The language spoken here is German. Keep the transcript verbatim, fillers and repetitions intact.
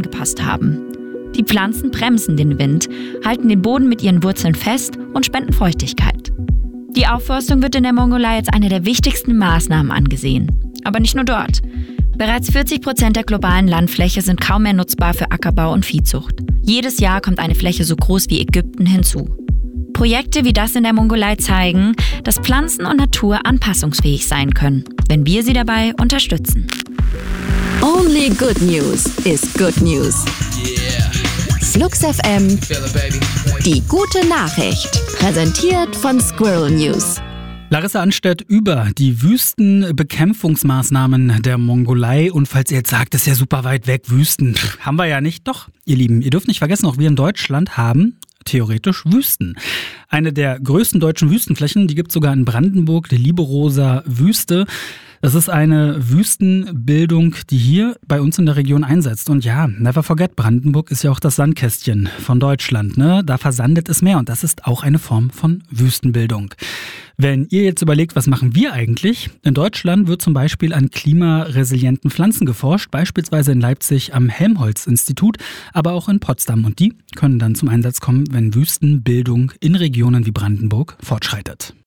angepasst haben. Die Pflanzen bremsen den Wind, halten den Boden mit ihren Wurzeln fest und spenden Feuchtigkeit. Die Aufforstung wird in der Mongolei als eine der wichtigsten Maßnahmen angesehen. Aber nicht nur dort. Bereits vierzig Prozent der globalen Landfläche sind kaum mehr nutzbar für Ackerbau und Viehzucht. Jedes Jahr kommt eine Fläche so groß wie Ägypten hinzu. Projekte wie das in der Mongolei zeigen, dass Pflanzen und Natur anpassungsfähig sein können, wenn wir sie dabei unterstützen. Only good news is good news. Yeah. Flux F M, Feel it, baby. die gute Nachricht. Präsentiert von Squirrel News. Larissa Anstedt über die Wüstenbekämpfungsmaßnahmen der Mongolei. Und falls ihr jetzt sagt, das ist ja super weit weg, Wüsten, haben wir ja nicht. Doch, ihr Lieben, ihr dürft nicht vergessen, auch wir in Deutschland haben theoretisch Wüsten. Eine der größten deutschen Wüstenflächen, die gibt es sogar in Brandenburg, die Liberoser Wüste. Das ist eine Wüstenbildung, die hier bei uns in der Region einsetzt. Und ja, never forget, Brandenburg ist ja auch das Sandkästchen von Deutschland, ne? Da versandet es mehr und das ist auch eine Form von Wüstenbildung. Wenn ihr jetzt überlegt, was machen wir eigentlich? In Deutschland wird zum Beispiel an klimaresilienten Pflanzen geforscht, beispielsweise in Leipzig am Helmholtz-Institut, aber auch in Potsdam. Und die können dann zum Einsatz kommen, wenn Wüstenbildung in Regionen wie Brandenburg fortschreitet.